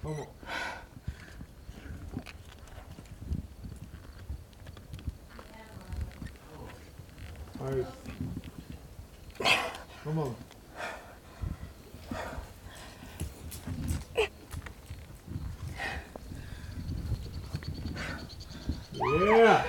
Come on. Nice. Come on. Yeah.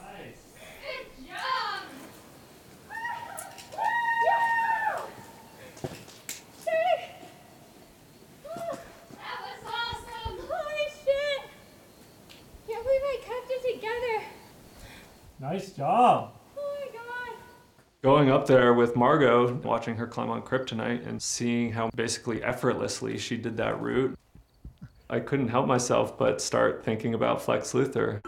Nice job. Oh my God. Going up there with Margot, watching her climb on Kryptonite and seeing how basically effortlessly she did that route, I couldn't help myself but start thinking about Flex Luthor.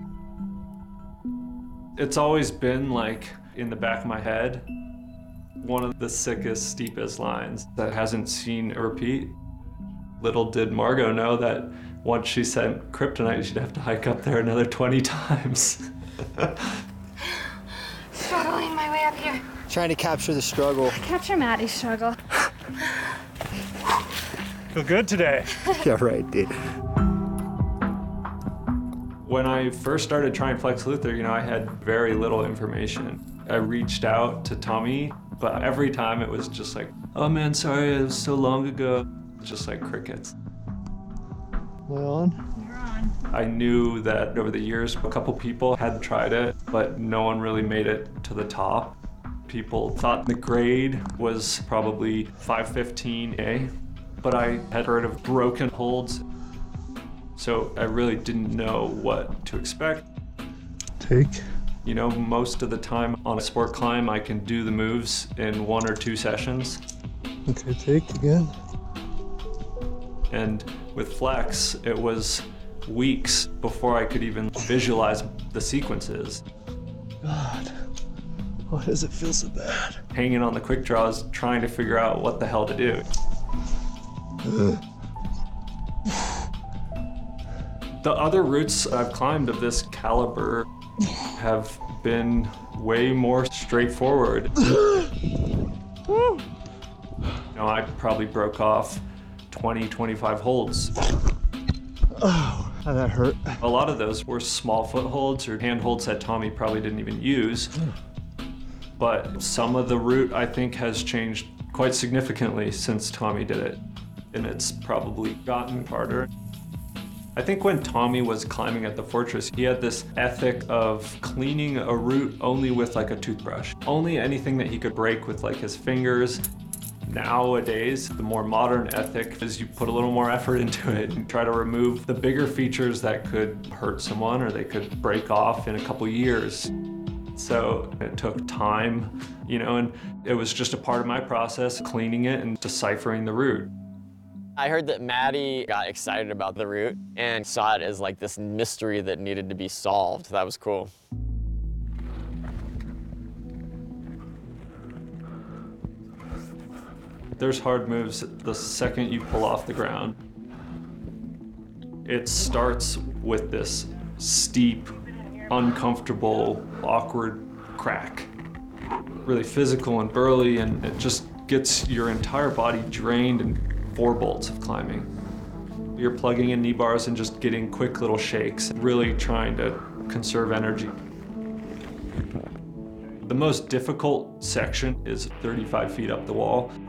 It's always been like in the back of my head, one of the sickest, steepest lines that hasn't seen a repeat. Little did Margot know that once she sent Kryptonite, she'd have to hike up there another 20 times. Struggling my way up here. Trying to capture the struggle. Capture Maddie's struggle. Feel good today. Yeah, right, dude. When I first started trying Flex Luthor, I had very little information. I reached out to Tommy, but every time it was just like, oh man, sorry, it was so long ago. Just like crickets. Am I on? You're on. I knew that over the years, a couple people had tried it, but no one really made it to the top. People thought the grade was probably 515A, but I had heard of broken holds, so I really didn't know what to expect. Take. Most of the time on a sport climb, I can do the moves in 1 or 2 sessions. Okay, take again. And with Flex, it was weeks before I could even visualize the sequences. God, why does it feel so bad? Hanging on the quick draws, trying to figure out what the hell to do. The other routes I've climbed of this caliber have been way more straightforward. I probably broke off 20, 25 holds. Oh, that hurt. A lot of those were small footholds or handholds that Tommy probably didn't even use. But some of the route, I think, has changed quite significantly since Tommy did it. And it's probably gotten harder. I think when Tommy was climbing at the Fortress, he had this ethic of cleaning a route only with like a toothbrush. Only anything that he could break with like his fingers. Nowadays, the more modern ethic is you put a little more effort into it and try to remove the bigger features that could hurt someone or they could break off in a couple years. So it took time, and it was just a part of my process, cleaning it and deciphering the route. I heard that Maddie got excited about the route and saw it as like this mystery that needed to be solved. That was cool. There's hard moves the second you pull off the ground. It starts with this steep, uncomfortable, awkward crack. Really physical and burly, and it just gets your entire body drained in 4 bolts of climbing. You're plugging in knee bars and just getting quick little shakes, really trying to conserve energy. The most difficult section is 35 feet up the wall.